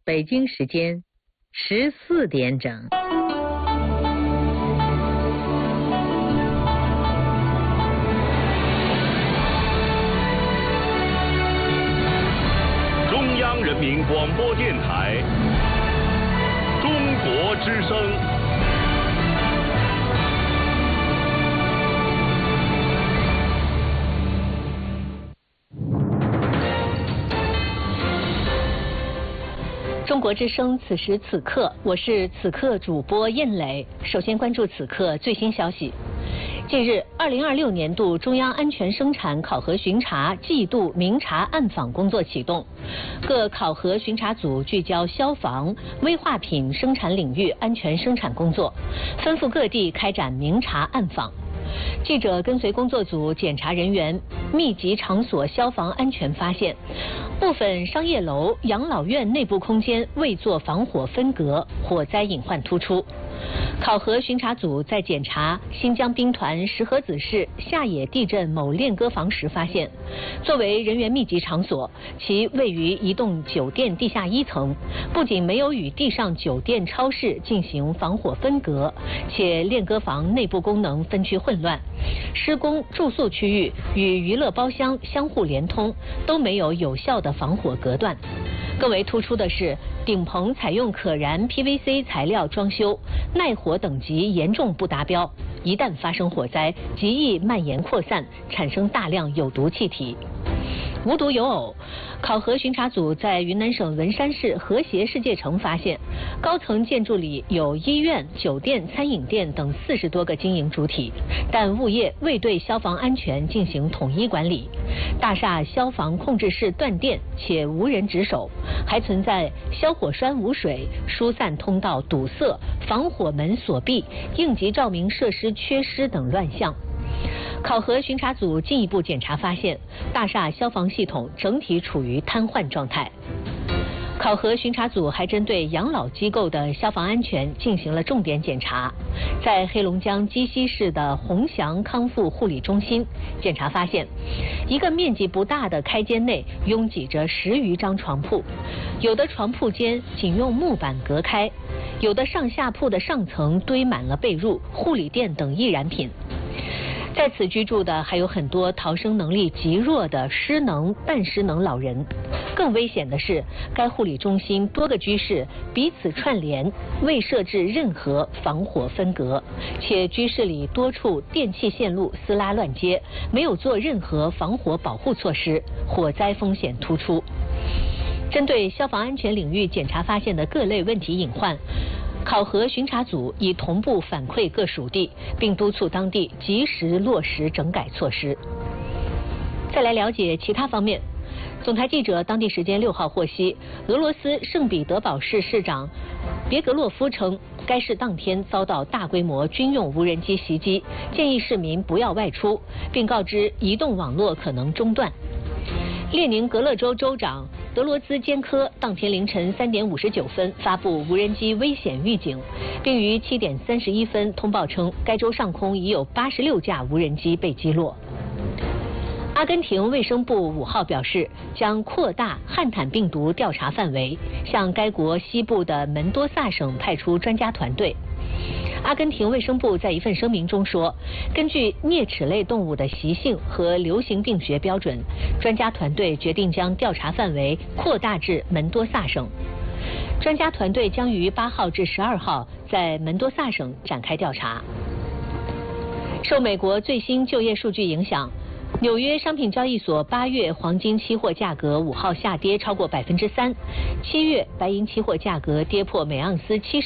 北京时间14点整。 中央人民广播电台中国之声。 中国之声，此时此刻，我是此刻主播燕磊。首先关注此刻最新消息。近日，2026年度中央安全生产考核巡查季度明察暗访工作启动，各考核巡查组聚焦消防、危化品生产领域安全生产工作，吩咐各地开展明察暗访。记者跟随工作组检查人员密集场所消防安全发现，部分商业楼、养老院内部空间未做防火分隔，火灾隐患突出。考核巡查组在检查新疆兵团石河子市下野地震某练歌房时发现，作为人员密集场所，其位于一栋酒店地下1层，不仅没有与地上酒店、超市进行防火分隔，且练歌房内部功能分区混乱，施工住宿区域与娱乐包厢相互连通，都没有有效的防火隔断。更为突出的是，顶棚采用可燃 PVC 材料装修，耐火等级严重不达标，一旦发生火灾，极易蔓延扩散，产生大量有毒气体。无独有偶，考核巡查组在云南省文山市和谐世界城发现，高层建筑里有医院、酒店、餐饮店等40多个经营主体，但物业未对消防安全进行统一管理，大厦消防控制室断电且无人值守，还存在消火栓无水、疏散通道堵塞、防火门锁闭、应急照明设施缺失等乱象。考核巡查组进一步检查发现，大厦消防系统整体处于瘫痪状态。考核巡查组还针对养老机构的消防安全进行了重点检查。在黑龙江鸡西市的鸿祥康复护理中心，检查发现，一个面积不大的开间内拥挤着10余张床铺，有的床铺间仅用木板隔开，有的上下铺的上层堆满了被褥、护理垫等易燃品。在此居住的还有很多逃生能力极弱的失能、半失能老人。更危险的是，该护理中心多个居室彼此串联，未设置任何防火分隔，且居室里多处电气线路撕拉乱接，没有做任何防火保护措施，火灾风险突出。针对消防安全领域检查发现的各类问题隐患，考核巡查组已同步反馈各属地，并督促当地及时落实整改措施。再来了解其他方面，总台记者当地时间6号获悉，俄罗斯圣彼得堡市市长别格洛夫称，该市当天遭到大规模军用无人机袭击，建议市民不要外出，并告知移动网络可能中断。列宁格勒州州长德罗兹坚科当天凌晨3点59分发布无人机危险预警，并于7点31分通报称，该州上空已有86架无人机被击落。阿根廷卫生部5号表示，将扩大汉坦病毒调查范围，向该国西部的门多萨省派出专家团队。阿根廷卫生部在一份声明中说，根据啮齿类动物的习性和流行病学标准，专家团队决定将调查范围扩大至门多萨省。专家团队将于8号至12号在门多萨省展开调查。受美国最新就业数据影响，纽约商品交易所8月黄金期货价格5号下跌超过3%，7月白银期货价格跌破每盎司70